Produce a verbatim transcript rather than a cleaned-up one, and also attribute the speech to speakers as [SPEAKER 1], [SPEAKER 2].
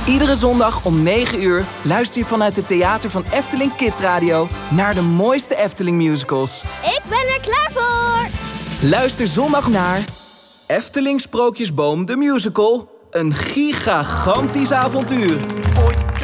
[SPEAKER 1] Iedere zondag om negen uur luister je vanuit het theater van Efteling Kids Radio naar de mooiste Efteling musicals.
[SPEAKER 2] Ik ben er klaar voor!
[SPEAKER 1] Luister zondag naar Efteling Sprookjesboom de Musical. Een gigantisch avontuur.
[SPEAKER 3] Ooit